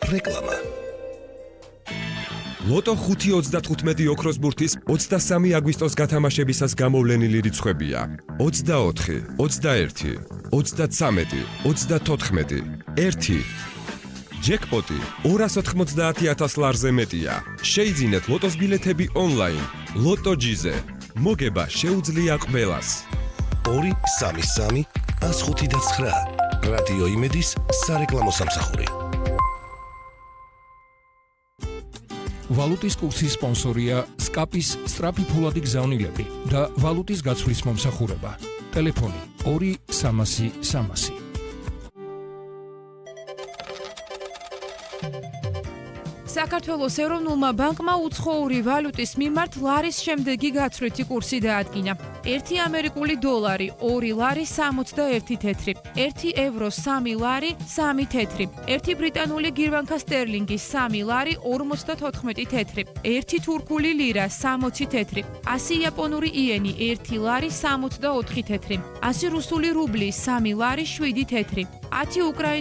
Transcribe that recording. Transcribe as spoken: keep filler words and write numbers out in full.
რეკლამა. ლოტო ხუთი ოცდათხუთმეტი ოქროს ბურთის ოცდასამი აგვისტოს გათამაშებისას გამოვლენილი რიცხვებია: ოცდაოთხი, ოცდაერთი, ოცდაცამეტი, ოცდათოთხმეტი, ერთი. ჯეკპოტი ორას ოთხმოცდაათი ათას ლარზე მეტია. შეიძინეთ ლოტოს ბილეთები ონლაინ. ლოტო ჯიზე. მოგება შეუძლია ყველას. ორი სამი სამი ას ხუთი და ცხრა. რადიო იმედის სარეკლამო სამსახური. ვალუტის კურსის სპონსორია სკაპის სწრაფი ფულადი გზავნილები და ვალუტის გაცვლის მომსახურება. ტელეფონი ორი სამასი სამასი. საქართველოს ეროვნულმა ბანკმა უცხოური ვალუტის მიმართ ლარის შემდეგი გაცვლითი კურსი დაადგინა. ერთი ამერიკული დოლარი ორი ლარი სამოცდაერთი თეთრი, ერთი ევრო სამი ლარი სამი თეთრი, ერთი ბრიტანული გირვანქა სტერლინგი სამი ლარი ორმოცდათოთხმეტი თეთრი, ერთი თურქული ლირა სამოცი თეთრი, ასი იაპონური იენი ერთი ლარი სამოცდაოთხი თეთრი, ასი რუსული რუბლი სამი ლარი შვიდი თეთრი, ათი უკრაინული